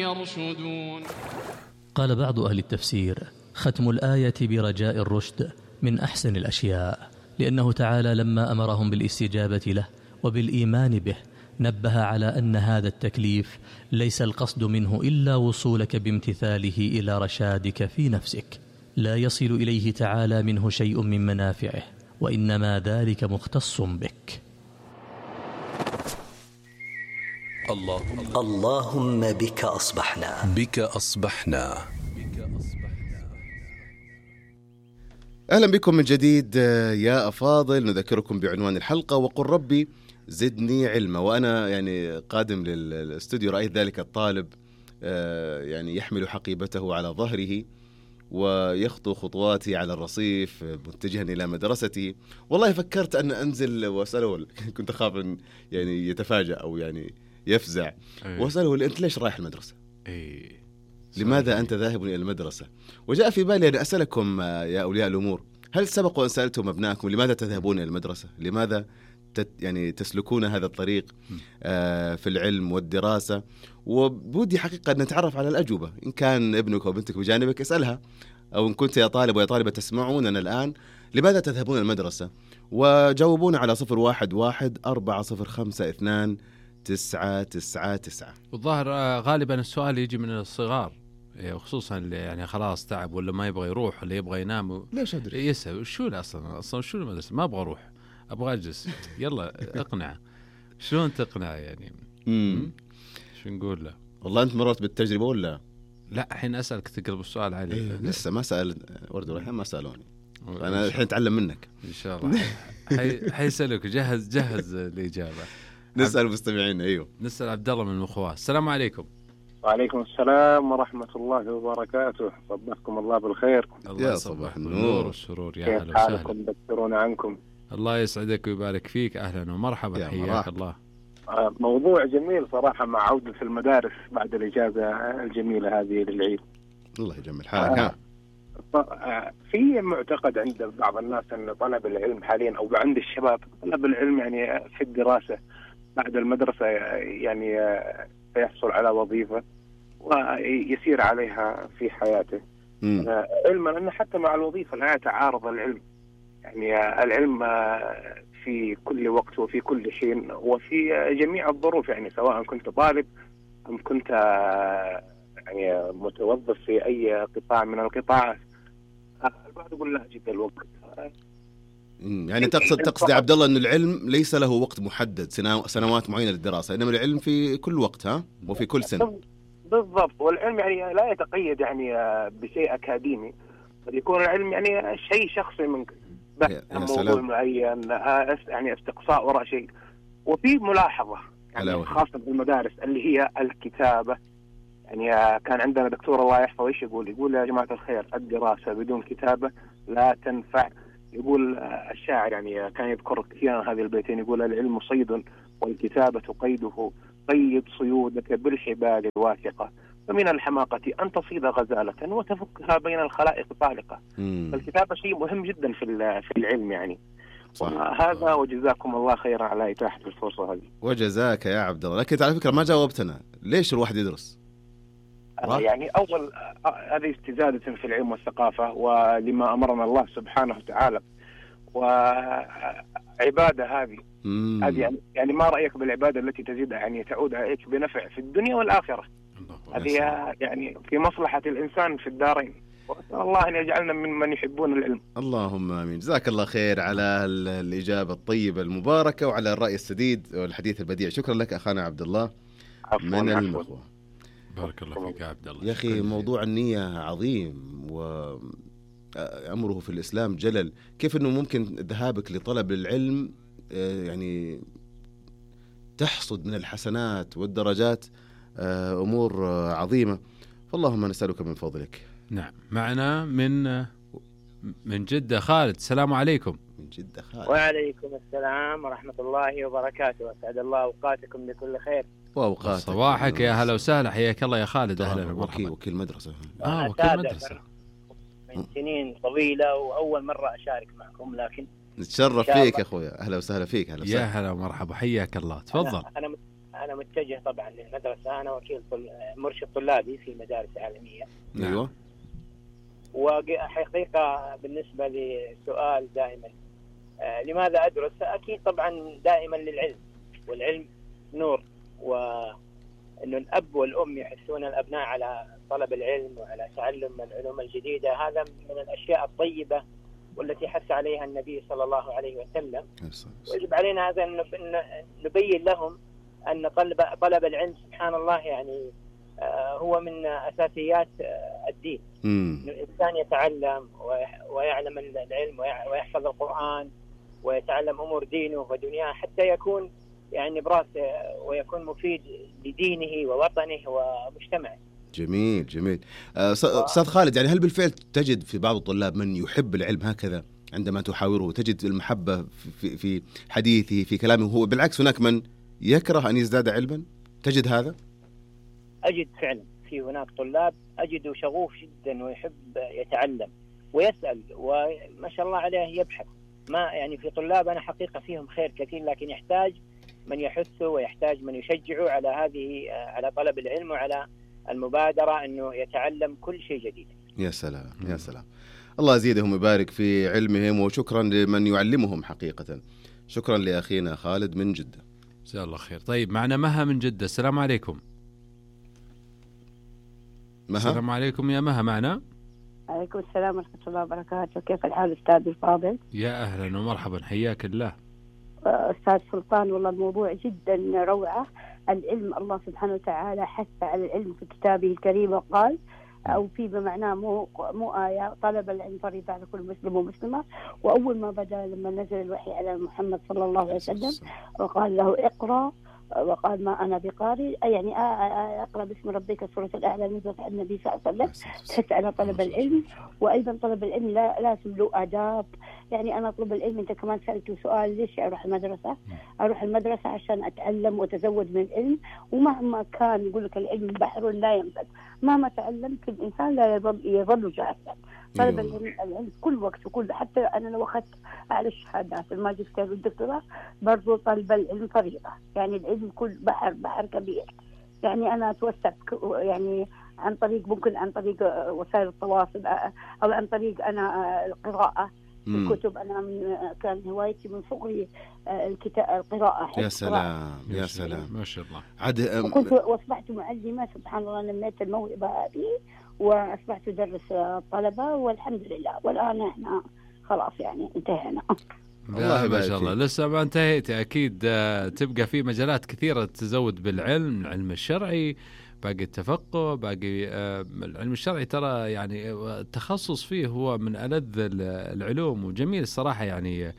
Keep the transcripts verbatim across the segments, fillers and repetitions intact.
يرشدون. قال بعض أهل التفسير: ختم الآية برجاء الرشد من أحسن الأشياء، لأنه تعالى لما أمرهم بالاستجابة له وبالإيمان به نبه على أن هذا التكليف ليس القصد منه إلا وصولك بامتثاله إلى رشادك في نفسك، لا يصل إليه تعالى منه شيء من منافعه، وإنما ذلك مختص بك. اللهم, اللهم بك أصبحنا بك أصبحنا. أهلا بكم من جديد يا أفاضل. نذكركم بعنوان الحلقة: وقل ربي زدني علما. وأنا يعني قادم للاستوديو رأيت ذلك الطالب يعني يحمل حقيبته على ظهره ويخطو خطواتي على الرصيف متجها إلى مدرسته. والله فكرت أن أنزل وأسأله، كنت أخاف أن يعني يتفاجأ أو يعني يفزع، وأسأله: أنت ليش رايح المدرسة؟ أي. لماذا أنت ذاهب إلى المدرسة؟ وجاء في بالي أن أسألكم يا أولياء الأمور: هل سبق أن سألتم أبنائكم لماذا تذهبون إلى المدرسة؟ لماذا تت يعني تسلكون هذا الطريق آه في العلم والدراسة؟ وبودي حقيقة أن نتعرف على الأجوبة. إن كان ابنك أو بنتك بجانبك اسألها، أو إن كنت يا طالب ويا طالبة تسمعوننا الآن لماذا تذهبون المدرسة؟ وجاوبونا على صفر واحد واحد أربعة صفر خمسة اثنان تسعة تسعة تسعة. والظاهر غالبا السؤال يجي من الصغار، خصوصا اللي يعني خلاص تعب ولا ما يبغى يروح ولا يبغى ينام. ليش أدري يسأل شو أصلا أصلا شو المدرسة؟ ما أبغى أروح، أبغى أجلس. يلا اقنع. شلون تقنع يعني؟ امم شو نقول له؟ والله أنت مررت بالتجربة ولا لا؟ الحين أسألك تقلب السؤال علي. إيه لسه ما سأل ورد الريحان، ما سألوني. أنا الحين أتعلم منك إن شاء الله. حي حيسألك. جهز جهز الإجابة. نسأل المستمعين. أيوه نسأل عبد الله من المخواس. السلام عليكم. وعليكم السلام ورحمة الله وبركاته. صبحكم الله بالخير. الله صباح النور والسرور. يا كيف حالكم؟ دكتورونا عنكم. الله يسعدك ويبارك فيك. أهلا ومرحبا، حياك الله. موضوع جميل صراحة مع عودة المدارس بعد الإجازة الجميلة هذه للعيد. الله يجمل حالك. آه في معتقد عند بعض الناس أن طلب العلم حاليا أو عند الشباب طلب العلم يعني في الدراسة بعد المدرسة يعني سيحصل على وظيفة ويسير عليها في حياته. آه علما أن حتى مع الوظيفة لا يتعارض العلم، يعني آه العلم آه في كل وقت وفي كل حين وفي آه جميع الظروف، يعني سواء كنت طالب أم كنت آه يعني متوظف في أي قطاع من القطاعات. البعض يقول لا جد الوقت. يعني تقصد تقصد يا عبد الله أن العلم ليس له وقت محدد، سنوات معينة للدراسة، إنما العلم في كل وقت ها وفي كل سنة. بالضبط. والعلم يعني لا يتقيد يعني بشيء أكاديمي، قد يكون العلم يعني شيء شخصي منك، بحث عن موضوع معين، يعني استقصاء وراء شيء. وفي ملاحظة يعني خاصة بالمدارس اللي هي الكتابة. يعني كان عندنا دكتور الله يحفظه ايش يقول؟ يقول يا جماعة الخير الدراسة بدون كتابة لا تنفع. يقول الشاعر يعني كان يذكر كثيرا هذه البيتين، يقول العلم صيد والكتابة قيده، قيد صيودك بالحبال الواثقة، فمن الحماقة أن تصيد غزالة وتفكها بين الخلائق طالقة. فالكتابة شيء مهم جدا في في العلم يعني. هذا وجزاكم الله خيرا على إتاحة الفرصة هذه. وجزاك يا عبد الله. لكن على فكرة ما جاوبتنا، ليش الواحد يدرس؟ يعني أول هذه استزادة في العلم والثقافة ولما أمرنا الله سبحانه وتعالى، وعبادة هذه هذه يعني, يعني ما رأيك بالعبادة التي تزيد يعني تعود عليك بنفع في الدنيا والآخرة؟ هذه يعني في مصلحة الإنسان في الدارين، وأسأل الله أن يجعلنا من من يحبون العلم. اللهم آمين. جزاك الله خير على الإجابة الطيبة المباركة وعلى الرأي السديد والحديث البديع. شكرا لك أخانا عبد الله من المخوة. بارك الله فيك يا عبد الله. يا أخي موضوع النية عظيم وأمره في الإسلام جلل. كيف أنه ممكن ذهابك لطلب العلم يعني تحصد من الحسنات والدرجات أمور عظيمة، فاللهم نسألك من فضلك. نعم. معنا من من جدة خالد. السلام عليكم. من جدة خالد. وعليكم السلام ورحمة الله وبركاته. أسعد الله أوقاتكم بكل خير. وأوقاتك صباحك يا هلا وسهلا. حياك الله يا خالد. أهلا ومرحبا. وكيل وكيل مدرسة. آه وكيل مدرسة من سنين طويلة وأول مرة أشارك معكم، لكن نتشرف فيك يا أخويا. أهلا وسهلا فيك. أهلا وسهلا. يا هلا ومرحبا. حياك الله. تفضل. أنا, أنا متجه طبعا للمدرسة، أنا وكيل طل... مرشد طلابي في مدارس عالمية. أيوة. وحقيقة بالنسبة لسؤال دائما آه لماذا أدرس؟ أكيد طبعا دائما للعلم، والعلم نور، وأن الأب والأم يحثون الأبناء على طلب العلم وعلى تعلم العلوم الجديدة، هذا من الأشياء الطيبة والتي حث عليها النبي صلى الله عليه وسلم. ويجب علينا هذا أن نبين لهم أن طلب طلب العلم سبحان الله يعني هو من أساسيات الدين. إن الإنسان يتعلم ويعلم العلم ويحفظ القرآن ويتعلم أمور دينه ودنياه حتى يكون يعني براسه ويكون مفيد لدينه ووطنه ومجتمعه. جميل جميل. أستاذ خالد، يعني هل بالفعل تجد في بعض الطلاب من يحب العلم هكذا عندما تحاوره؟ تجد المحبة في في حديثه في كلامه، هو بالعكس هناك من يكره أن يزداد علما؟ تجد هذا؟ أجد فعلا في هناك طلاب أجده شغوف جدا ويحب يتعلم ويسأل وما شاء الله عليه يبحث. ما يعني في طلاب أنا حقيقة فيهم خير كثير، لكن يحتاج من يحثه ويحتاج من يشجعه على هذه على طلب العلم وعلى المبادرة أنه يتعلم كل شيء جديد. يا سلام يا سلام، الله يزيدهم ويبارك في علمهم، وشكرا لمن يعلمهم حقيقة. شكرا لأخينا خالد من جدة، جزاه الله خير. طيب معنا مها من جدة، السلام عليكم. مها. السلام عليكم يا مها، معنا. عليكم السلام ورحمة الله وبركاته، كيف الحال أستاذ الفاضل؟ يا أهلا ومرحبا، حياك الله. أستاذ سلطان، والله الموضوع جدا روعة. العلم الله سبحانه وتعالى حث على العلم في كتابه الكريم وقال، أو في بمعنى مو مو آية، طلب العلم فريضة على كل مسلم ومسلمة. وأول ما بدأ لما نزل الوحي على محمد صلى الله عليه وسلم وقال له اقرأ، وقال ما أنا بقارئ، يعني أقرأ باسم ربك سورة الأعلى نزلت على النبي صلى الله عليه وسلم تحث على طلب العلم. وأيضا طلب العلم لا لازم له آداب. يعني أنا أطلب العلم، أنت كمان سألته سؤال ليش أروح المدرسة؟ أروح المدرسة عشان أتعلم وأتزود من العلم، ومهما كان يقول لك العلم بحر لا ينفد، مهما تعلمت الإنسان لا يظل يظل جاهلا. طلب العلم العلم كل وقت وكل، حتى أنا لو أخذت أعلى الشهادات الماجستير والدكتوراه برضو طلب العلم فريضة. يعني العلم كل بحر بحر كبير. يعني أنا أتوسط يعني عن طريق ممكن عن طريق وسائل التواصل أو عن طريق أنا القراءة الكتب. أنا من كان هوايتي من صغري الكتاب القراءة. يا سلام يا سلام ما شاء الله. عاد وكنت وأصبحت معلمة سبحان الله، نميت الموهبة هذه وأصبحت أدرس الطلبة والحمد لله. والآن إحنا خلاص يعني انتهينا. والله ما شاء الله لسه ما انتهيت. أكيد تبقى في مجالات كثيرة تزود بالعلم، العلم الشرعي، باقي التفقه، باقي العلم الشرعي. ترى يعني التخصص فيه هو من ألذ العلوم وجميل الصراحة. يعني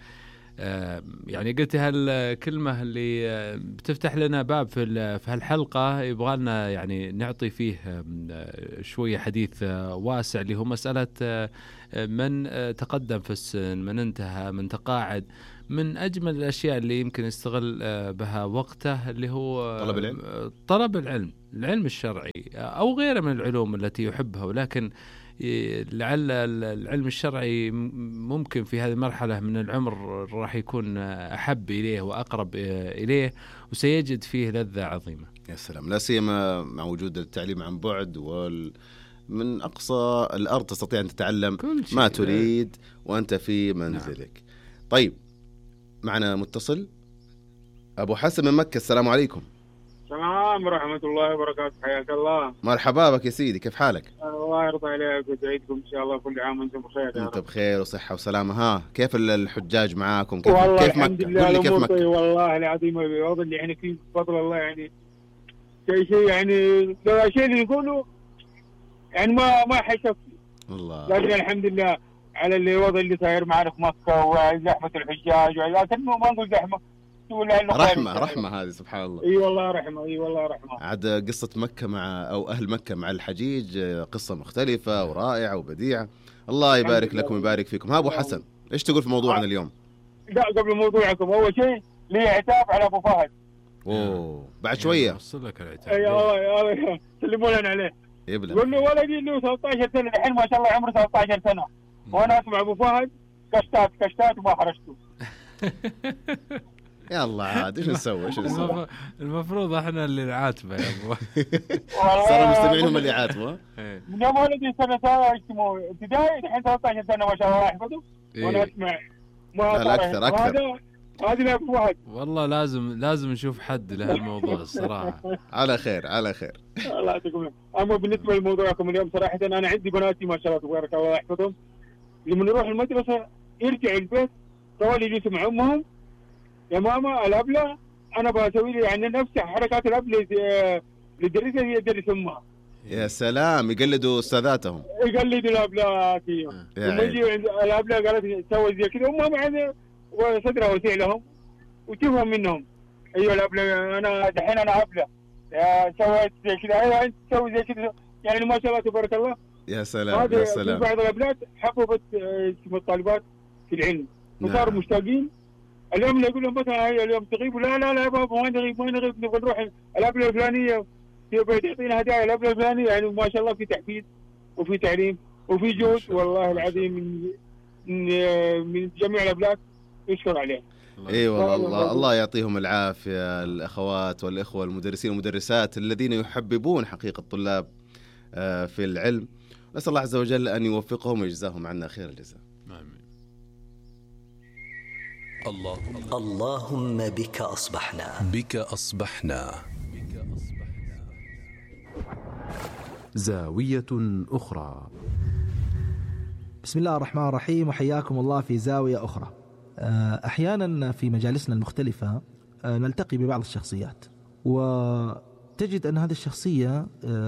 يعني قلت هالكلمة اللي بتفتح لنا باب في في هالحلقة، يبغى لنا يعني نعطي فيه شوية حديث واسع، اللي هو مسألة من تقدم في السن، من انتهى، من تقاعد. من أجمل الأشياء اللي يمكن يستغل بها وقته اللي هو طلب العلم، طلب العلم العلم الشرعي أو غيره من العلوم التي يحبها. ولكن لعل العلم الشرعي ممكن في هذه المرحلة من العمر راح يكون أحب إليه وأقرب إليه، وسيجد فيه لذة عظيمة. يا سلام، لا سيما مع وجود التعليم عن بعد، وال من أقصى الأرض تستطيع أن تتعلم ما تريد وأنت في منزلك. نعم. طيب معنا متصل أبو حسن من مكة، السلام عليكم. السلام ورحمة الله وبركاته، حياك الله. مرحبا بك يا سيدي، كيف حالك؟ الله يرضى عليك ويسعدكم إن شاء الله، كل عام وأنتم بخير. أنت بخير وصحة وسلامة. ها كيف الحجاج معاكم؟ كيف والله كيف الحمد مكة؟ لله قل لي كيف مكة؟ مكة؟ والله العظيم بفضل يعني كيف بفضل الله يعني شيء شيء يعني لو شيء اللي يقولوا يعني ما ما حيشوف والله. لكن الحمد لله على اللي وضع اللي صاير معنا في مكة وزحمة الحجاج، لكن ما نقول زحمة، رحمة رحمة هذه سبحان الله. اي والله رحمة، اي والله رحمة. عاد قصة مكة مع أو أهل مكة مع الحجيج قصة مختلفة ورائعة وبديعة. الله يبارك لكم ويبارك فيكم. ها أبو حسن، إيش تقول في موضوعنا اليوم؟ لا قبل موضوعكم، أول شيء لي عتاب على أبو فهد. أوه بعد شوية. وصل لك العتاب. أي الله سلموا لنا عليه. يبلغ. قول له ولدي إنه ثلاثة عشر سنة الحين ما شاء الله عمره ثلاثة عشر سنة، وأنا أسمع أبو فهد كشتات كشتات وما حرشته. يلا عاد ايش نسوي ايش نسوي؟ المفروض احنا اللي نعاتبه يا ابو. صار المستمعين هم اللي يعاتبوا. من يوم ولدي سنه اسمه ابتدائي الحين ثلاثة عشر سنه ما شاء الله يحفظه وانا اسمع ما اكثر اكثر. هذه لا واحد. والله لازم لازم نشوف حد لهالموضوع الصراحه. على خير على خير. الله يعطيكم. اما بالنسبه لموضوعكم اليوم صراحه انا عندي بناتي ما شاء الله تبارك الله يحفظهم، لما نروح المدرسه يرجع البيت طوال يجلسوا مع امهم، يا ماما الابله انا بسوي لي يعني نفس حركات الابله اللي يدرسها هي تدرس امها. يا سلام يقلدوا استاذاتهم. يقلدوا الابلات. لما يجي الابله قالت سوي زي كذا امهم يعني وصدرها وسيع لهم وتفهم منهم. ايوه الابله انا دحين انا ابله سويت زي كذا، ايوه انت تسوي زي كذا يعني ما شاء الله تبارك الله. يا سلام يا سلام. بعض الابنات حببت الطالبات في العلم وصاروا نعم. مشتاقين. اليوم اللي يقول لهم مثلا هي اليوم تغيب، لا لا لا يا بابا ما نغيب ما نغيب نبغى نروح الابله الفلانيه تعطينا هدايا الابله الفلانيه. يعني ما شاء الله في تحفيز وفي تعليم وفي جهد والله العظيم من من جميع الابنات يشكر عليه. اي والله الله, الله يعطيهم العافيه الاخوات والاخوه المدرسين والمدرسات الذين يحببون حقيقه الطلاب في العلم. نسال الله عز وجل ان يوفقهم ويجزاهم عنا خير الجزاء. امين. الله اللهم بك اصبحنا بك اصبحنا زاويه اخرى. بسم الله الرحمن الرحيم، وحياكم الله في زاويه اخرى. أحيانا في مجالسنا المختلفة نلتقي ببعض الشخصيات وتجد أن هذه الشخصية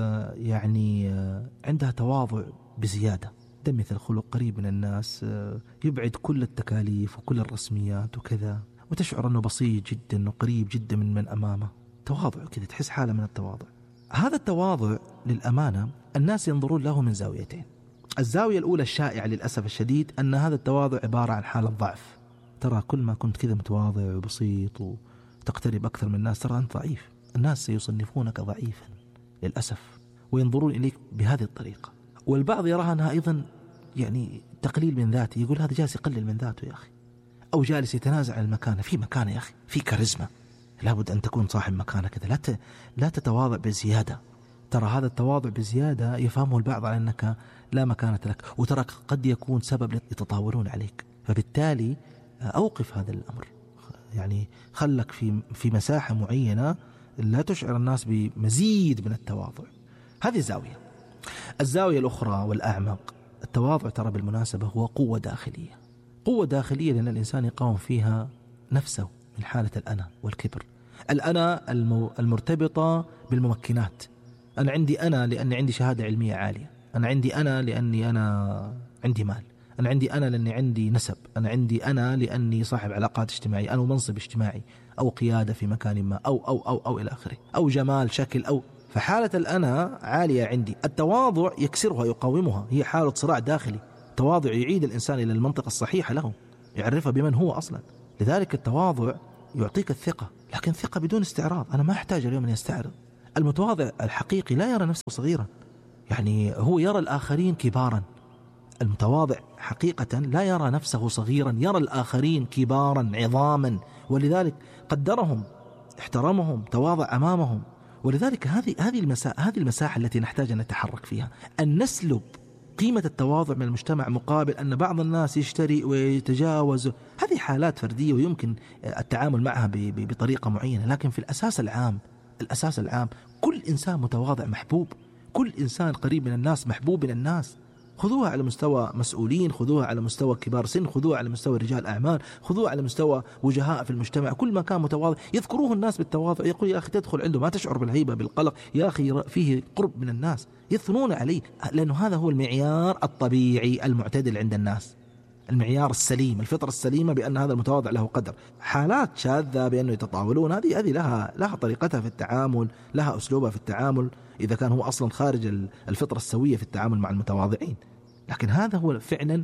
يعني عندها تواضع بزيادة، تمثل خلق قريب من الناس، يبعد كل التكاليف وكل الرسميات وكذا، وتشعر أنه بسيط جدا وقريب جدا من من أمامه. تواضع كذا، تحس حالة من التواضع. هذا التواضع للأمانة الناس ينظرون له من زاويتين. الزاوية الأولى الشائعة للأسف الشديد أن هذا التواضع عبارة عن حالة ضعف. ترى كل ما كنت كذا متواضع وبسيط وتقترب أكثر من الناس ترى أنت ضعيف، الناس سيصنفونك ضعيفا للأسف وينظرون إليك بهذه الطريقة. والبعض يراها أنها أيضا يعني تقليل من ذاته، يقول هذا جالس يقلل من ذاته يا أخي، أو جالس يتنازع عن المكانة. في مكانة يا أخي، في كاريزما، لابد أن تكون صاحب مكانة كذا، لا لا تتواضع بزيادة. ترى هذا التواضع بزيادة يفهمه البعض على أنك لا مكانة لك، وترى قد يكون سبب يتطاولون عليك. فبالتالي أوقف هذا الأمر، يعني خلك في في مساحة معينة لا تشعر الناس بمزيد من التواضع. هذه زاوية. الزاوية الأخرى والأعمق، التواضع ترى بالمناسبة هو قوة داخلية، قوة داخلية لأن الإنسان يقاوم فيها نفسه من حالة الأنا والكبر. الأنا المرتبطة بالممكنات. أنا عندي أنا لأني عندي شهادة علمية عالية، أنا عندي أنا لأني أنا عندي مال، أنا عندي أنا لأني عندي نسب، أنا عندي أنا لأني صاحب علاقات اجتماعية، أنا منصب اجتماعي أو قيادة في مكان ما أو أو أو أو إلى آخره، أو جمال شكل أو. فحالة الأنا عالية عندي. التواضع يكسرها يقاومها، هي حالة صراع داخلي. التواضع يعيد الإنسان إلى المنطقة الصحيحة له، يعرفها بمن هو أصلا. لذلك التواضع يعطيك الثقة، لكن ثقة بدون استعراض. أنا ما أحتاج اليوم أن يستعرض. المتواضع الحقيقي لا يرى نفسه صغيرا، يعني هو يرى الآخرين كبارا. المتواضع حقيقة لا يرى نفسه صغيرا، يرى الآخرين كبارا عظاما، ولذلك قدرهم، احترمهم، تواضع أمامهم. ولذلك هذه هذه المساحة هذه المساحة التي نحتاج أن نتحرك فيها، أن نسلب قيمة التواضع من المجتمع مقابل أن بعض الناس يشتري ويتجاوز. هذه حالات فردية ويمكن التعامل معها بطريقة معينة، لكن في الأساس العام الأساس العام كل إنسان متواضع محبوب، كل إنسان قريب من الناس محبوب من الناس. خذوها على مستوى مسؤولين، خذوها على مستوى كبار سن، خذوها على مستوى رجال أعمال، خذوها على مستوى وجهاء في المجتمع. كل ما كان متواضع يذكروه الناس بالتواضع، يقول يا أخي تدخل عنده ما تشعر بالهيبة بالقلق، يا أخي فيه قرب من الناس، يثنون عليه، لأنه هذا هو المعيار الطبيعي المعتدل عند الناس، المعيار السليم، الفطرة السليمة بأن هذا المتواضع له قدر. حالات شاذة بأنه يتطاولون، هذه هذه لها لها طريقتها في التعامل، لها أسلوبها في التعامل، إذا كان هو أصلا خارج الفطرة السوية في التعامل مع المتواضعين. لكن هذا هو فعلا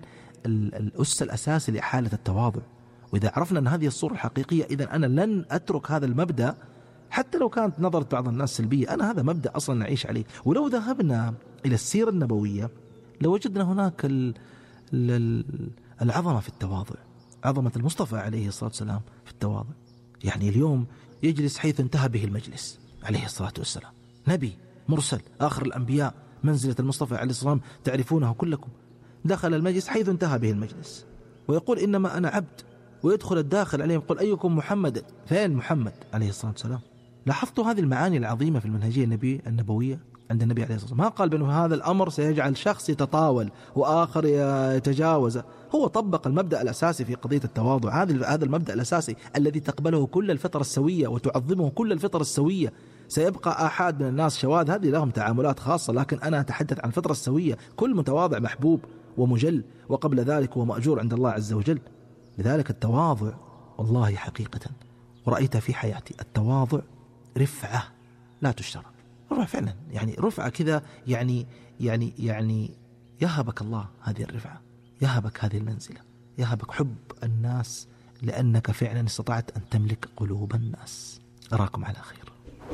الأس الأساسي لحالة التواضع. وإذا عرفنا أن هذه الصورة الحقيقية، إذن أنا لن أترك هذا المبدأ حتى لو كانت نظرة بعض الناس سلبية. أنا هذا مبدأ أصلا نعيش عليه. ولو ذهبنا إلى السيرة النبوية لوجدنا هناك العظمة في التواضع، عظمة المصطفى عليه الصلاة والسلام في التواضع. يعني اليوم يجلس حيث انتهى به المجلس عليه الصلاة والسلام، نبي مرسل آخر الأنبياء، منزلة المصطفى عليه الصلاة والسلام تعرفونه كلكم، دخل المجلس حيث انتهى به المجلس ويقول إنما أنا عبد، ويدخل الداخل عليهم يقول أيكم محمد؟ فين محمد عليه الصلاة والسلام؟ لاحظتوا هذه المعاني العظيمة في المنهجية النبي النبوية عند النبي عليه الصلاة والسلام. ما قال بأنه هذا الأمر سيجعل شخص يتطاول وآخر يتجاوز، هو طبق المبدأ الأساسي في قضية التواضع، هذا المبدأ الأساسي الذي تقبله كل الفطر السوية وتعظمه كل الفطر السوية. سيبقى آحاد من الناس شواذ، هذه لهم تعاملات خاصة، لكن أنا أتحدث عن الفطرة السوية، كل متواضع محبوب ومجل، وقبل ذلك هو مأجور عند الله عز وجل. لذلك التواضع والله حقيقة ورأيتها في حياتي، التواضع رفعة لا تشترى، رفعة فعلا، يعني رفعة كذا، يعني يعني يعني يهبك الله هذه الرفعة، يهبك هذه المنزلة، يهبك حب الناس، لأنك فعلا استطعت أن تملك قلوب الناس. أراكم على خير.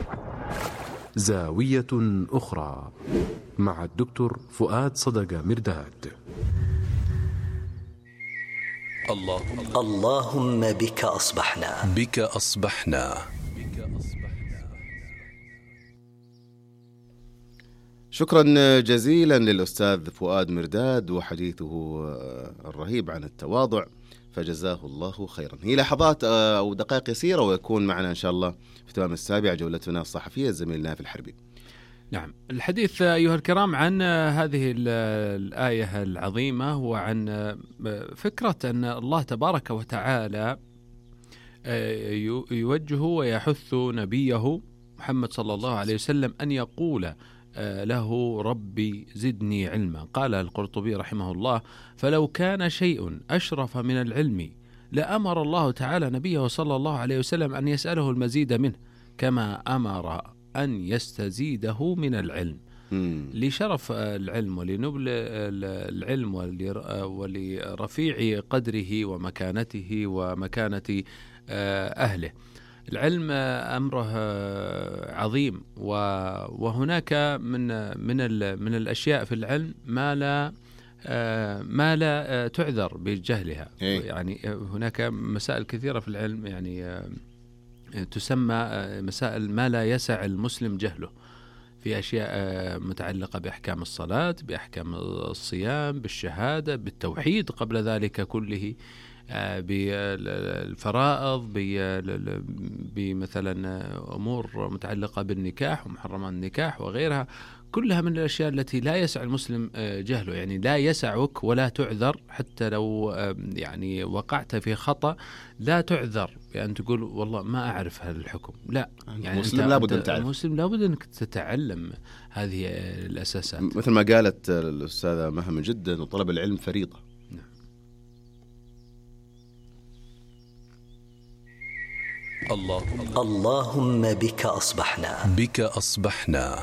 زاوية أخرى مع الدكتور فؤاد صدقة مرداد. الله اللهم بك أصبحنا بك أصبحنا. شكرا جزيلا للأستاذ فؤاد مرداد وحديثه الرهيب عن التواضع، فجزاه الله خيرا. هي لحظات أو دقائق يسيرة ويكون معنا إن شاء الله في تمام السابعة جولتنا الصحفية الزميل نايف الحربي. نعم، الحديث أيها الكرام عن هذه الآية العظيمة وعن فكرة أن الله تبارك وتعالى يوجه ويحث نبيه محمد صلى الله عليه وسلم أن يقول له ربي زدني علما. قال القرطبي رحمه الله: فلو كان شيء أشرف من العلم لأمر الله تعالى نبيه صلى الله عليه وسلم أن يسأله المزيد منه، كما أمر أن يستزيده من العلم. مم. لشرف العلم ولنبل العلم ولرفيع قدره ومكانته ومكانة أهله. العلم أمره عظيم، وهناك من من من الأشياء في العلم ما لا ما لا تعذر بجهلها. يعني هناك مسائل كثيرة في العلم يعني تسمى مسائل ما لا يسع المسلم جهله، في أشياء متعلقة بأحكام الصلاة، بأحكام الصيام، بالشهادة، بالتوحيد قبل ذلك كله، بالفرائض، بمثلا أمور متعلقة بالنكاح ومحرمات النكاح وغيرها، كلها من الأشياء التي لا يسع المسلم جهله. يعني لا يسعك ولا تعذر، حتى لو يعني وقعت في خطأ لا تعذر بأن تقول والله ما أعرف هذا الحكم، لا، يعني المسلم لابد أن تعرف، المسلم لابد أنك تتعلم هذه الأساسات، مثل ما قالت الأستاذة مهم جدا، وطلب العلم فريضة. الله اللهم بك أصبحنا بك أصبحنا.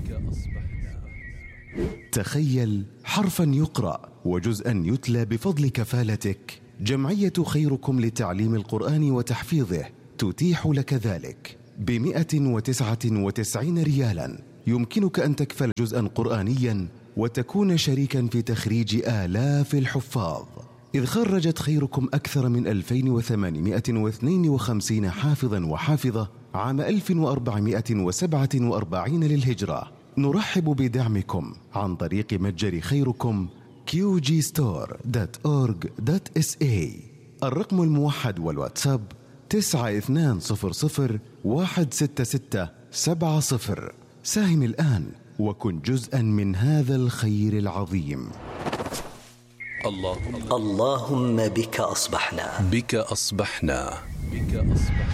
تخيل حرفا يقرأ وجزءا يتلى بفضل كفالتك. جمعية خيركم لتعليم القرآن وتحفيظه تتيح لك ذلك بمئة وتسعة وتسعين ريالا. يمكنك أن تكفل جزءا قرآنيا وتكون شريكا في تخريج آلاف الحفاظ، إذ خرجت خيركم أكثر من ألفين وثمانمائة واثنين وخمسين حافظا وحافظة عام ألف وأربعمائة وسبعة وأربعين للهجرة. نرحب بدعمكم عن طريق متجر خيركم كيو جي ستور دوت أورج دوت إس إيه. الرقم الموحد والواتساب تسعة اثنان صفر صفر واحد ستة ستة سبعة صفر. ساهم الآن وكن جزءا من هذا الخير العظيم. الله اللهم بك أصبحنا بك أصبحنا بك أصبحنا.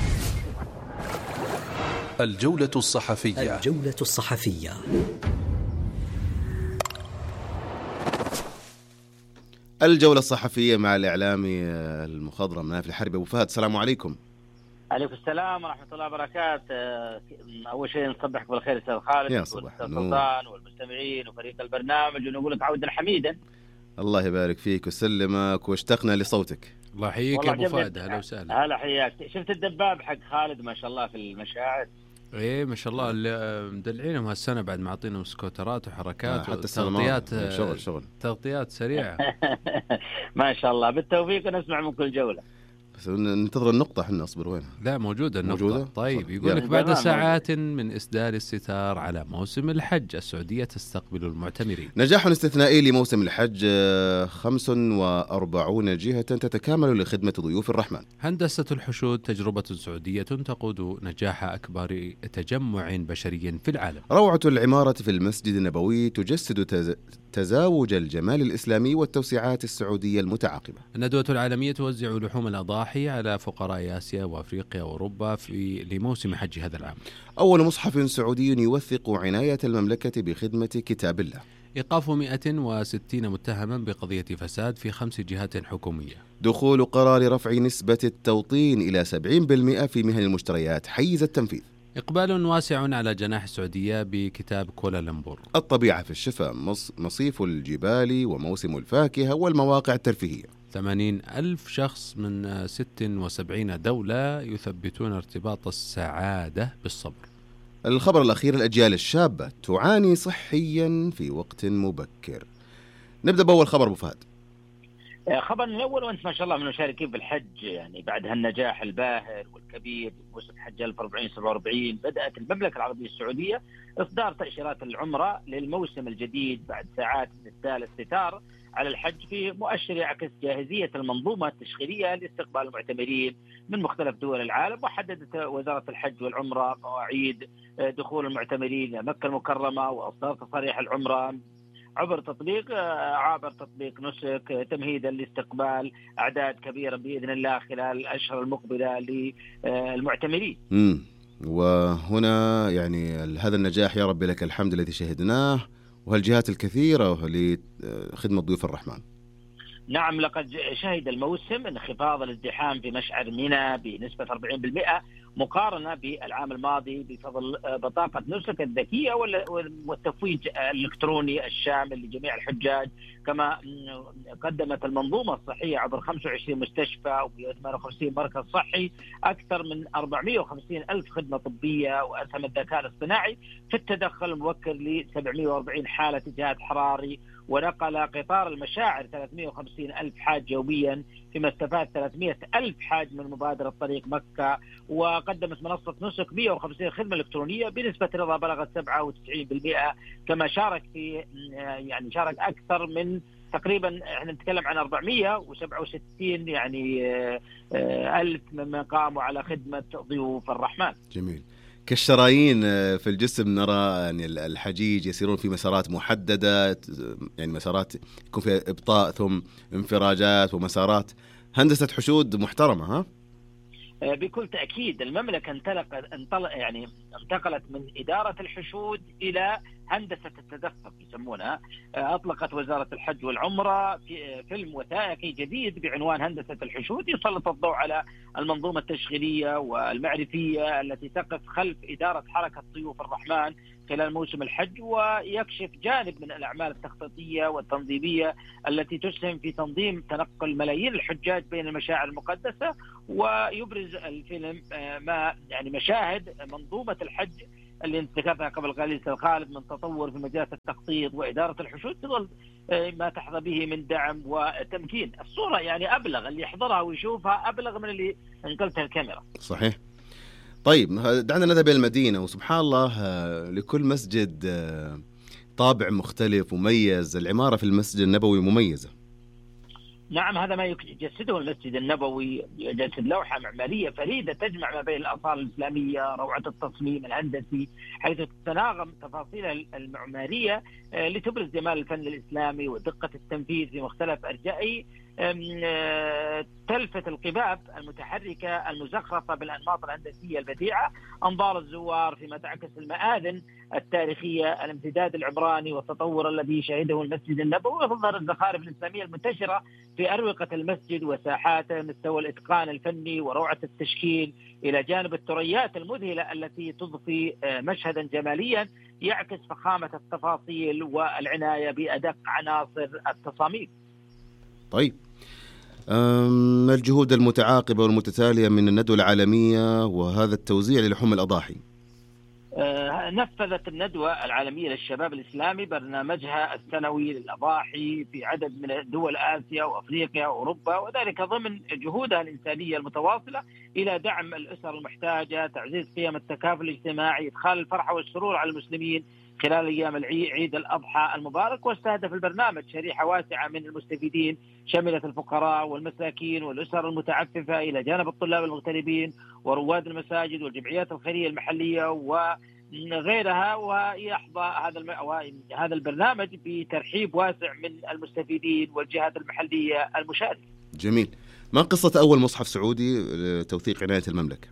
الجولة الصحفية الجولة الصحفية. الجولة الصحفية مع الإعلامي المخضرم نايف الحربي. أبو فهد، السلام عليكم. عليكم السلام ورحمة الله وبركاته. أول شيء نصبحك بالخير أستاذ خالد والأستاذ سلطان والمستمعين وفريق البرنامج، ونقول لك عودا حميدا. الله يبارك فيك وسلمك، واشتقنا لصوتك. الله يحييك يا أبو فهد، هلا وسهلا. هلا حياك. شفت الدباب حق خالد ما شاء الله في المشاهد؟ ايه ما شاء الله، اللي مدلعينهم هالسنه بعد ما عطينهم سكوترات وحركات آه وتغطيات، شغل شغل تغطيات سريعه. ما شاء الله، بالتوفيق ونسمع من كل جوله. بس ننتظر النقطة، احنا اصبر وينها؟ لا موجودة النقطة. موجودة؟ طيب يقول لك بعد ساعات من إسدال الستار على موسم الحج السعودية تستقبل المعتمرين. نجاح استثنائي لموسم الحج، خمس وأربعين جهة تتكامل لخدمة ضيوف الرحمن. هندسة الحشود تجربة سعودية تقود نجاح أكبر تجمع بشري في العالم. روعة العمارة في المسجد النبوي تجسد تز... تزاوج الجمال الإسلامي والتوسعات السعودية المتعاقبة. الندوة العالمية توزع لحوم الأضاحي على فقراء آسيا وأفريقيا وأوروبا في لموسم حج هذا العام. أول مصحف سعودي يوثق عناية المملكة بخدمة كتاب الله. إيقاف مئة وستين متهما بقضية فساد في خمس جهات حكومية. دخول قرار رفع نسبة التوطين إلى سبعين بالمئة في مهن المشتريات حيز التنفيذ. إقبال واسع على جناح السعودية بكتاب كوالالمبور. الطبيعة في الشفا، مصيف الجبال وموسم الفاكهة والمواقع الترفيهية. ثمانين ألف شخص من ست وسبعين دولة يثبتون ارتباط السعادة بالصبر. الخبر الأخير، الأجيال الشابة تعاني صحيا في وقت مبكر. نبدأ بأول خبر أبو فهد. خبر الأول، وأنت ما شاء الله من المشاركين في الحج يعني بعد هالنجاح الباهر والكبير موسم حج ألف وأربعمائة وسبعة وأربعين، بدأت المملكة العربية السعودية إصدار تأشيرات العمرة للموسم الجديد بعد ساعات من إسدال الستار على الحج، في مؤشر يعكس جاهزية المنظومة التشغيلية لاستقبال المعتمرين من مختلف دول العالم. وحددت وزارة الحج والعمرة قواعد دخول المعتمرين مكة المكرمة وإصدار تصاريح العمرة عبر تطبيق عبر تطبيق نسك، تمهيدا لاستقبال أعداد كبيرة بإذن الله خلال الأشهر المقبلة للمعتمرين. امم وهنا يعني هذا النجاح يا رب لك الحمد الذي شهدناه، وهالجهات الكثيرة لخدمة ضيوف الرحمن. نعم، لقد شهد الموسم انخفاض الازدحام في مشعر منى بنسبة أربعين بالمئة مقارنة بالعام الماضي بفضل بطاقة نسك الذكية والتفويج الإلكتروني الشامل لجميع الحجاج. كما قدمت المنظومة الصحية عبر خمسة وعشرين مستشفى وثمانية وخمسين مركز صحي أكثر من أربعمائة وخمسين ألف خدمة طبية، وأسهم الذكاء الاصطناعي في التدخل المبكر ل سبعمائة وأربعين حالة اجهاد حراري، ونقل قطار المشاعر ثلاثمائة وخمسين ألف حاج يوميا، فيما استفاد ثلاثمائة ألف حاج من مبادرة طريق مكة. وقدمت منصة نسك مائة وخمسين خدمة إلكترونية بنسبة رضا بلغت سبعة وتسعين بالمئة. كما شارك في يعني شارك أكثر من تقريبا احنا نتكلم عن أربعمائة وسبعة وستين يعني ألف ممن قاموا على خدمة ضيوف الرحمن. جميل. كالشرايين في الجسم نرى يعني الحجيج يسيرون في مسارات محددة، يعني مسارات يكون فيها إبطاء ثم انفراجات ومسارات. هندسة حشود محترمة. ها بكل تأكيد المملكة انطلقت انطلق يعني انتقلت من إدارة الحشود إلى هندسة التدفق يسمونها. أطلقت وزارة الحج والعمرة في فيلم وثائقي جديد بعنوان هندسة الحشود، يسلط الضوء على المنظومة التشغيلية والمعرفية التي تقف خلف إدارة حركة ضيوف الرحمن خلال موسم الحج، ويكشف جانب من الأعمال التخطيطية والتنظيمية التي تسهم في تنظيم تنقل ملايين الحجاج بين المشاعر المقدسة. ويبرز الفيلم ما يعني مشاهد منظومة الحج اللي ذكرتها قبل قليل أستاذ خالد من تطور في مجالات التخطيط وإدارة الحشود، تظل ما تحظى به من دعم وتمكين. الصورة يعني أبلغ، اللي يحضرها ويشوفها أبلغ من اللي انقلتها الكاميرا. صحيح. طيب دعنا نذهب إلى المدينة، وسبحان الله لكل مسجد طابع مختلف مميز. العمارة في المسجد النبوي مميزة. نعم، هذا ما يجسده المسجد النبوي، يجسد لوحة معمارية فريدة تجمع ما بين الآثار الإسلامية، روعة التصميم الهندسي، حيث تتناغم تفاصيل المعمارية لتبرز جمال الفن الإسلامي ودقة التنفيذ في مختلف أرجائه. تلفت القباب المتحركة المزخرفة بالأنماط الهندسية البديعة أنظار الزوار، فيما تعكس المآذن التاريخية الامتداد العمراني والتطور الذي شهده المسجد النبوي. وتظهر الزخارف الإسلامية المنتشرة في أروقة المسجد وساحاته، مستوى الإتقان الفني وروعة التشكيل، إلى جانب الثريات المذهلة التي تضفي مشهدا جماليا يعكس فخامة التفاصيل والعناية بأدق عناصر التصاميم. طيب، ما الجهود المتعاقبة والمتتالية من الندوة العالمية وهذا التوزيع للحوم الأضاحي؟ آه نفذت الندوة العالمية للشباب الإسلامي برنامجها السنوي للأضاحي في عدد من دول آسيا وأفريقيا وأوروبا، وذلك ضمن جهودها الإنسانية المتواصلة إلى دعم الأسر المحتاجة، تعزيز قيم التكافل الاجتماعي، إدخال الفرحة والسرور على المسلمين خلال أيام عيد الأضحى المبارك. واستهدف البرنامج شريحة واسعة من المستفيدين شملت الفقراء والمساكين والأسر المتعففة إلى جانب الطلاب المغتربين ورواد المساجد والجمعيات الخيرية المحلية وغيرها. ويحظى هذا الم... هذا البرنامج بترحيب واسع من المستفيدين والجهات المحلية المشاركة. جميل. ما قصة أول مصحف سعودي لتوثيق عناية المملكة؟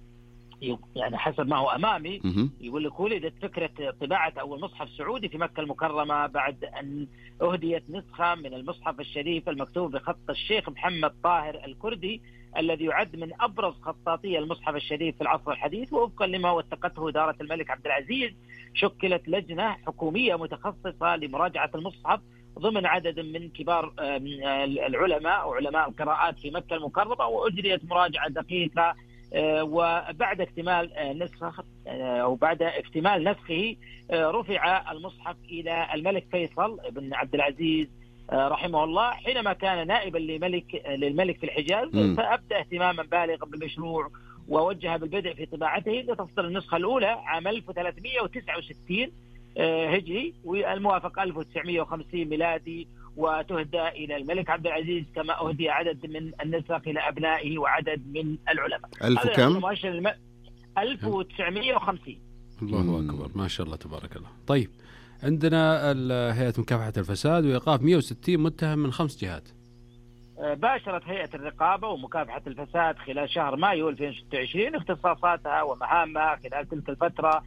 يعني حسب ما هو أمامي يقول لك ولدت فكرة طباعة أول مصحف سعودي في مكة المكرمة بعد أن أهديت نسخة من المصحف الشريف المكتوب بخط الشيخ محمد طاهر الكردي الذي يعد من أبرز خطاطي المصحف الشريف في العصر الحديث. ووفقا لما وثقته إدارة الملك عبد العزيز شكلت لجنة حكومية متخصصة لمراجعة المصحف ضمن عدد من كبار العلماء وعلماء القراءات في مكة المكرمة، وأجريت مراجعة دقيقة. وبعد اكتمال نسخه أو بعد اكتمال نسخه رفع المصحف إلى الملك فيصل بن عبد العزيز رحمه الله حينما كان نائبا لملك للملك في الحجاز، فأبدى اهتماما بالغا بالمشروع ووجه بالبدء في طباعته لتصدر النسخة الأولى عام ألف وثلاثمئة وتسعة وستين هجري والموافق ألف وتسعمئة وخمسين ميلادي، وتهدى إلى الملك عبد العزيز كما أهدي عدد من النسخ إلى أبنائه وعدد من العلماء. ألف كم؟ الم... ألف وتسعمئة وخمسين. الله أكبر، ما شاء الله تبارك الله. طيب عندنا هيئة مكافحة الفساد وإيقاف مئة وستين متهم من خمس جهات. باشرت هيئة الرقابة ومكافحة الفساد خلال شهر مايو ألفين وستة وعشرين اختصاصاتها ومهامها خلال تلك الفترة،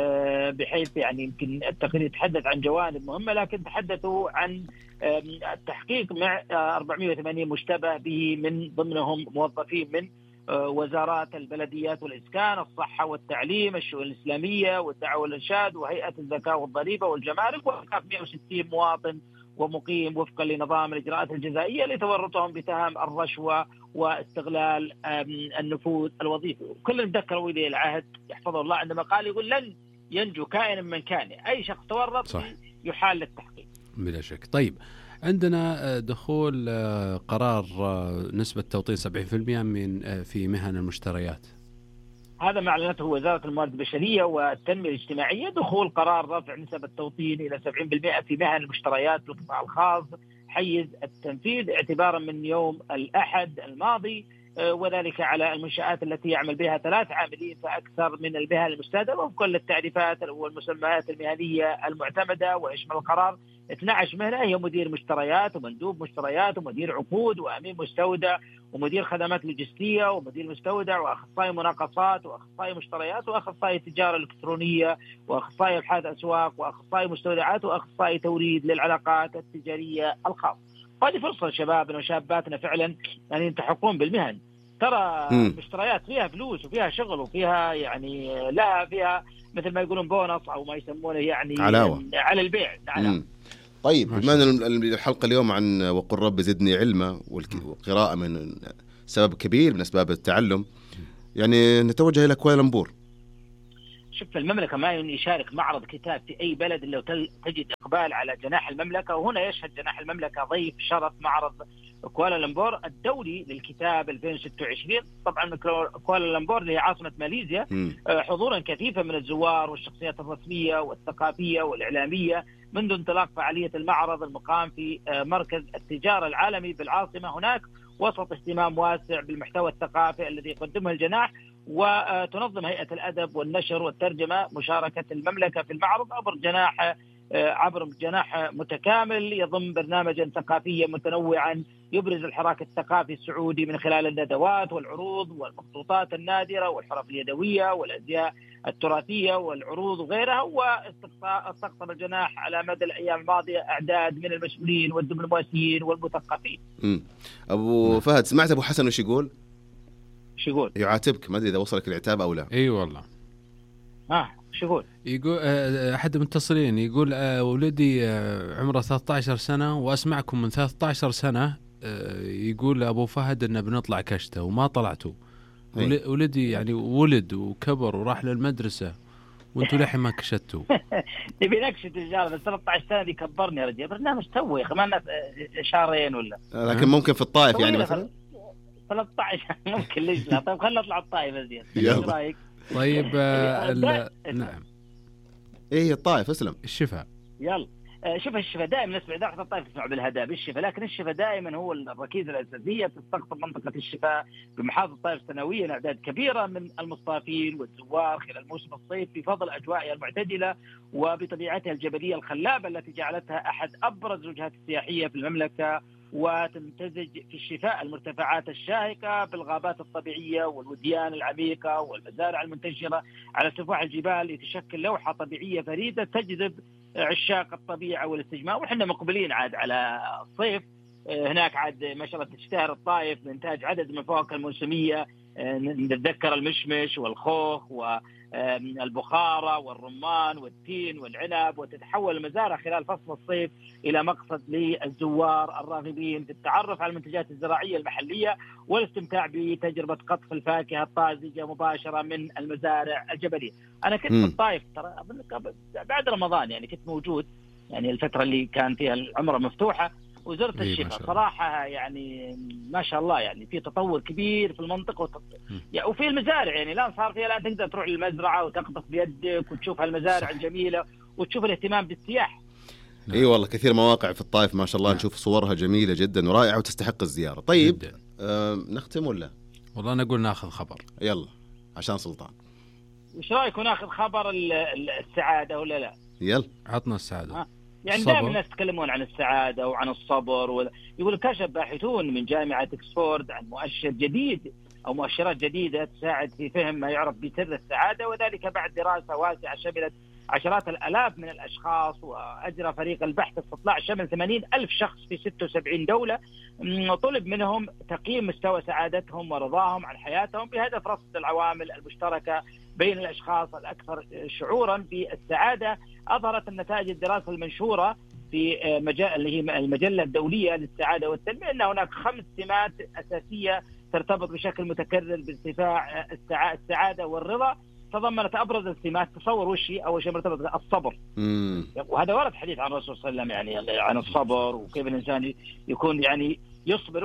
بحيث يعني يمكن التقرير يتحدث عن جوانب مهمة، لكن تحدثوا عن التحقيق مع أربعمئة وثمانين مشتبه به من ضمنهم موظفين من وزارات البلديات والإسكان، الصحة والتعليم، الشؤون الإسلامية والدعوة والإرشاد وهيئة الزكاة والضريبة والجمارك، وإيقاف مئة وستين مواطن ومقيم وفقا لنظام الإجراءات الجزائية لتورطهم بتهم الرشوة واستغلال النفوذ الوظيفي. كلهم ذكروا ولي العهد يحفظه الله عندما قال يقول لن ينجو كائن من كان، أي شخص تورط صح. يحال للتحقيق بلا شك. طيب عندنا دخول قرار نسبة توطين سبعين بالمئة من في مهن المشتريات، هذا ما أعلنته وزارة الموارد البشرية والتنمية الاجتماعية، دخول قرار رفع نسبة التوطين إلى سبعين بالمئة في مهن المشتريات بالقطاع الخاص حيز التنفيذ اعتبارا من يوم الأحد الماضي، وذلك على المنشآت التي يعمل بها ثلاث عاملين فأكثر من المهن المستهدفة وفقا للتعريفات والمسميات المهنية المعتمدة. ويشمل القرار اثنتي عشرة مهنة هي مدير مشتريات ومندوب مشتريات ومدير عقود وأمين مستودع ومدير خدمات لوجستية ومدير مستودع وأخصائي مناقصات وأخصائي مشتريات وأخصائي تجارة إلكترونية وأخصائي أبحاث أسواق وأخصائي مستودعات وأخصائي توريد للعلاقات التجارية الخاصة. هذه فرصة لشبابنا وشاباتنا فعلا يعني يلتحقون بالمهن. ترى المشتريات فيها فلوس وفيها شغل وفيها يعني لها فيها مثل ما يقولون بونص أو ما يسمونه يعني علاوة على البيع. علاوة. طيب بما أن الحلقة اليوم عن وقل رب زدني علما والقراءة من سبب كبير من أسباب التعلم، يعني نتوجه إلى كوالالمبور. شوف المملكة ما يشارك معرض كتاب في أي بلد إلا تجد إقبال على جناح المملكة، وهنا يشهد جناح المملكة ضيف شرف معرض كوالالمبور الدولي للكتاب ألفين وستة وعشرين. طبعا كوالالمبور هي عاصمة ماليزيا، حضورا كثيفا من الزوار والشخصيات الرسمية والثقافية والإعلامية منذ انطلاق فعالية المعرض المقام في مركز التجارة العالمي بالعاصمة هناك، وسط اهتمام واسع بالمحتوى الثقافي الذي يقدمه الجناح. وتنظم هيئة الأدب والنشر والترجمة مشاركة المملكة في المعرض عبر جناح عبر جناح متكامل يضم برنامجا ثقافيا متنوعا يبرز الحراك الثقافي السعودي من خلال الندوات والعروض والمخطوطات النادرة والحرف اليدوية والأزياء التراثية والعروض وغيرها. واستقطب الجناح على مدى الأيام الماضية أعداد من المسؤولين والدبلوماسيين والمثقفين. أبو فهد، سمعت أبو حسن وش يقول؟ شو يقول؟ يعاتبك، ما أدري إذا وصلك العتاب أو لا. أي والله. آه شو يقول؟ يقول أحد المتصلين يقول ولدي عمره ثلاثة عشر سنة وأسمعكم من ثلاثة عشر سنة يقول أبو فهد إنه بنطلع كشته وما طلعتوا. ولدي يعني ولد وكبر وراح للمدرسة وانتوا لحين ما كشتوا. نبي نكشت الرجال بس ثلاثة عشر سنه دي كبرني يا رجال. برنامج توي كمان شهرين ولا. لكن ممكن في الطائف يعني مثلا ثلاثة عشر ممكن. ليش لا؟ طيب خلينا نطلع الطائف ازين. ايش رايك؟ طيب آه نعم. ايه الطائف اسلم. الشفاء. يلا شوف الشفاء دائما نسمع إذاعة الطائف تسمع بالهداء بالشفاء، لكن الشفاء دائما هو الركيزة الأساسية. تستقطب منطقة الشفاء بمحافظة الطائف سنويا أعداد كبيرة من المصطافين والزوار خلال موسم الصيف بفضل أجوائها المعتدلة وبطبيعتها الجبلية الخلابة التي جعلتها أحد أبرز الوجهات السياحية في المملكة، وتمتزج في الشفاء المرتفعات الشاهقة بالغابات الطبيعية والوديان العميقة والمزارع المنتشرة على سفوح الجبال، يتشكل لوحة طبيعية فريدة تجذب عشاق الطبيعة والاستجمام. وحنا مقبلين عاد على الصيف، هناك عاد ما شاء الله تشتهر الطائف بإنتاج عدد من الفواكه الموسمية، نتذكر المشمش والخوخ والبخارة والرمان والتين والعنب، وتتحول المزارع خلال فصل الصيف إلى مقصد للزوار الراغبين في التعرف على المنتجات الزراعية المحلية والاستمتاع بتجربة قطف الفاكهة الطازجة مباشرة من المزارع الجبلية. أنا كنت في الطائف ترى بعد رمضان، يعني كنت موجود يعني الفترة اللي كان فيها العمرة مفتوحة، وزرت الشفاء صراحة يعني ما شاء الله، يعني في تطور كبير في المنطقة وت... يعني وفي المزارع، يعني الآن صار فيها الآن تقدر تروح للمزرعة وتقطف بيدك وتشوف المزارع الجميلة وتشوف الاهتمام بالسياحة. نعم. اي والله كثير مواقع في الطائف ما شاء الله. نعم. نشوف صورها جميلة جدا ورائعة وتستحق الزيارة. طيب آه نختم ولا؟ والله أنا أقول ناخذ خبر. يلا عشان سلطان. وش رأيكم ناخذ خبر السعادة ولا لا؟ يلا عطنا السعادة. ها. يعني دائما الناس يتكلمون عن السعادة وعن الصبر و... يقول كشف باحثون من جامعة إكسفورد عن مؤشر جديد أو مؤشرات جديدة تساعد في فهم ما يعرف بسر السعادة، وذلك بعد دراسة واسعة شملت عشرات الآلاف من الأشخاص، وأجرى فريق البحث استطلاع شمل ثمانين ألف شخص في ستة وسبعين دولة، وطلب منهم تقييم مستوى سعادتهم ورضاهم عن حياتهم بهدف رصد العوامل المشتركة بين الأشخاص الأكثر شعورا بالسعادة. أظهرت النتائج الدراسة المنشورة في مجال اللي هي المجلة الدولية للسعادة والتنمية أن هناك خمس سمات أساسية ترتبط بشكل متكرر بارتفاع السعادة والرضا. تضمنت أبرز السمات، تصور وشي أول شيء مرتبط الصبر، وهذا ورد حديث عن الرسول صلى الله عليه وسلم يعني عن الصبر وكيف الإنسان يكون يعني يصبر،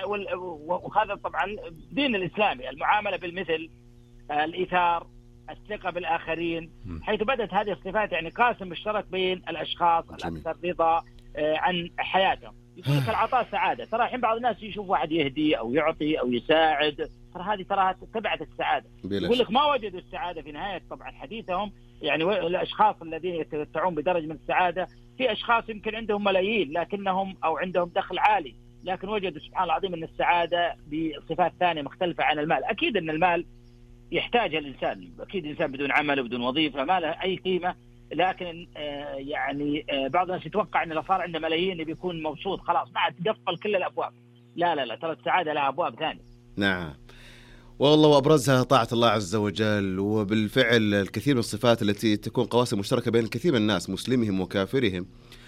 وهذا طبعا دين الإسلامي المعاملة بالمثل، الإيثار، الثقة بالآخرين، حيث بدأت هذه الصفات يعني قاسم مشترك بين الأشخاص الأكثر رضا عن حياتهم. يقول لك العطاء سعادة. ترى الحين بعض الناس يشوف واحد يهدي أو يعطي أو يساعد، ترى هذه ترى تبعت السعادة. يقول لك ما وجدوا السعادة في نهاية طبعا حديثهم، يعني الأشخاص الذين يتمتعون بدرجة من السعادة، في أشخاص يمكن عندهم ملايين لكنهم أو عندهم دخل عالي، لكن وجدوا سبحان الله العظيم أن السعادة بصفات ثانية مختلفة عن المال. أكيد أن المال يحتاج الإنسان، أكيد الإنسان بدون عمل وبدون وظيفة ما له أي قيمة، لكن آه يعني آه بعض الناس يتوقع أن لو صار عنده ملايين بيكون مبسوط خلاص ما عاد تقفل كل الأبواب. لا لا لا، ترى السعادة لها أبواب ثانية. نعم والله، وأبرزها طاعة الله عز وجل، وبالفعل الكثير من الصفات التي تكون قواسم مشتركة بين الكثير من الناس مسلمهم وكافرهم.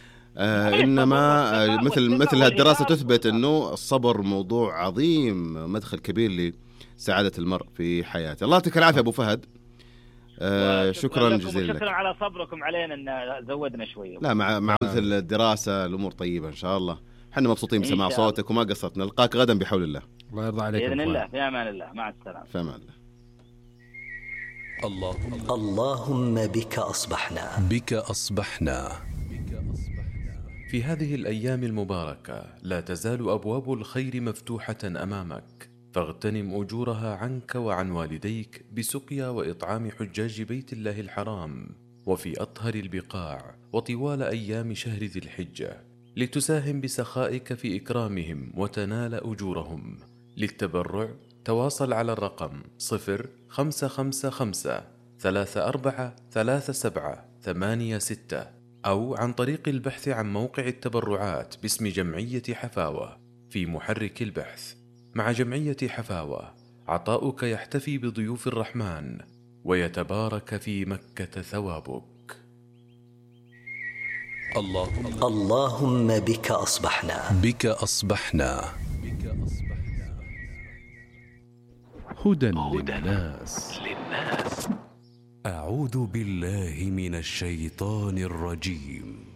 آه إنما آه مثل مثل هالدراسة تثبت أنه الصبر موضوع عظيم، مدخل كبير لسعادة المرء في حياته. الله يعطيك العافية أبو فهد. آه شكرا جزيلا لك. شكرا على صبركم علينا أن زودنا شوية. لا مع مع مثل الدراسة الأمور طيبة إن شاء الله. حنا مبسوطين بسماع صوتك وما قصرت. نلقاك غدا بحول الله. الله يرضى عليك بإذن الله. في أمان الله. مع السلامة. في أمان الله. اللهم اللهم بك أصبحنا بك أصبحنا في هذه الأيام المباركة لا تزال أبواب الخير مفتوحة أمامك، فاغتنم أجورها عنك وعن والديك بسقيا وإطعام حجاج بيت الله الحرام وفي أطهر البقاع وطوال أيام شهر ذي الحجة، لتساهم بسخائك في إكرامهم وتنال أجورهم. للتبرع تواصل على الرقم صفر خمسة خمسة خمسة ثلاثة أربعة ثلاثة سبعة ثمانية ستة، أو عن طريق البحث عن موقع التبرعات باسم جمعية حفاوة في محرك البحث. مع جمعية حفاوة عطاؤك يحتفي بضيوف الرحمن ويتبارك في مكة ثوابك. اللهم اللهم بك أصبحنا بك أصبحنا هدى للناس. أعوذ بالله من الشيطان الرجيم.